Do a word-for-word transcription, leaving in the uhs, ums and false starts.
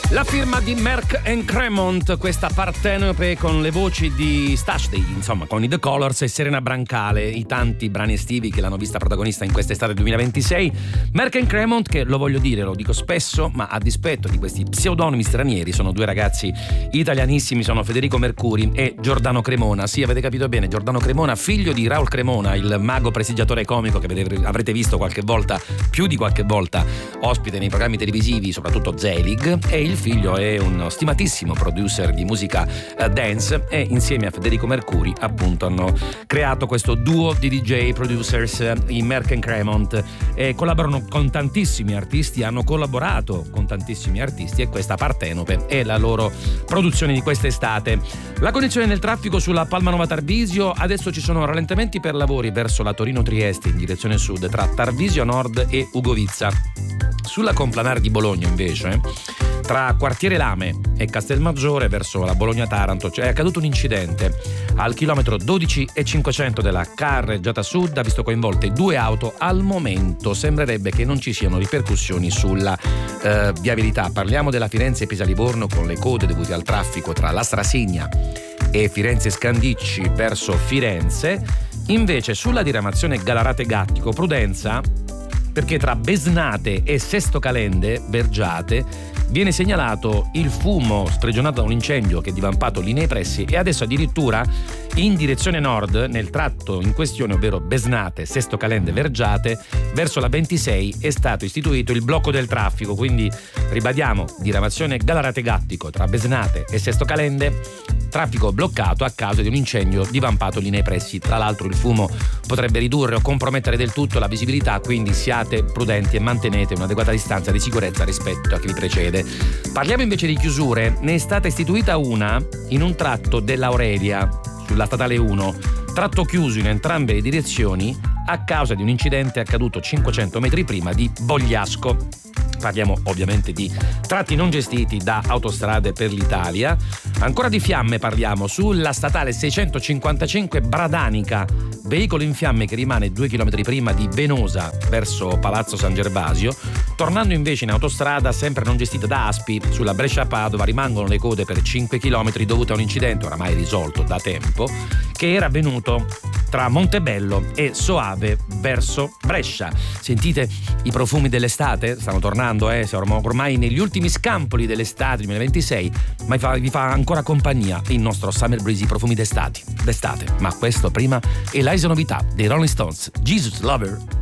La firma di Merck and Cremont, questa Partenope con le voci di Stash Day, insomma con i The Colors e Serena Brancale, i tanti brani estivi che l'hanno vista protagonista in quest'estate duemilaventisei. Merck and Cremont, che lo voglio dire, lo dico spesso, ma a dispetto di questi pseudonimi stranieri, sono due ragazzi italianissimi, sono Federico Mercuri e Giordano Cremona. Sì, avete capito bene, Giordano Cremona, figlio di Raul Cremona, il mago prestigiatore comico che avrete visto qualche volta, più di qualche volta, ospite nei programmi televisivi, soprattutto Zelig, e il figlio è uno stimatissimo producer di musica uh, dance, e insieme a Federico Mercuri appunto hanno creato questo duo di D J producers, uh, i Merck and Cremont, e collaborano con tantissimi artisti, hanno collaborato con tantissimi artisti, e questa Partenope è la loro produzione di quest'estate. La condizione del traffico sulla Palmanova Tarvisio: adesso ci sono rallentamenti per lavori verso la Torino-Trieste in direzione sud tra Tarvisio Nord e Ugovizza. Sulla Complanare di Bologna invece, tra Quartiere Lame e Castelmaggiore verso la Bologna-Taranto, è accaduto un incidente al chilometro dodici e cinquecento della carreggiata sud, ha visto coinvolte due auto. Al momento sembrerebbe che non ci siano ripercussioni sulla eh, viabilità. Parliamo della Firenze-Pisa-Livorno con le code dovute al traffico tra la Strasigna e Firenze-Scandicci verso Firenze. Invece sulla diramazione Galarate-Gattico prudenza, perché tra Besnate e Sesto Calende Vergiate viene segnalato il fumo sprigionato da un incendio che è divampato lì nei pressi, e adesso addirittura in direzione nord nel tratto in questione, ovvero Besnate, Sesto Calende, Vergiate, verso la ventisei è stato istituito il blocco del traffico. Quindi ribadiamo, diramazione Galarate Gattico tra Besnate e Sesto Calende, traffico bloccato a causa di un incendio divampato lì nei pressi. Tra l'altro il fumo potrebbe ridurre o compromettere del tutto la visibilità, quindi siate prudenti e mantenete un'adeguata distanza di sicurezza rispetto a chi vi precede. Parliamo invece di chiusure. Ne è stata istituita una in un tratto dell'Aurelia sulla statale uno, tratto chiuso in entrambe le direzioni a causa di un incidente accaduto cinquecento metri prima di Bogliasco. Parliamo ovviamente di tratti non gestiti da Autostrade per l'Italia. Ancora di fiamme parliamo sulla statale seicentocinquantacinque Bradanica, veicolo in fiamme che rimane due chilometri prima di Venosa verso Palazzo San Gervasio. Tornando invece in autostrada, sempre non gestita da Aspi, sulla Brescia-Padova rimangono le code per cinque chilometri dovute a un incidente oramai risolto da tempo che era avvenuto tra Montebello e Soave verso Brescia. Sentite i profumi dell'estate? Stanno tornando, eh? Siamo ormai negli ultimi scampoli dell'estate duemilaventisei, ma vi fa, vi fa ancora compagnia il nostro Summer Breeze, i profumi d'estate. d'estate. Ma questo prima è l'Aisa novità dei Rolling Stones, Jesus Lover.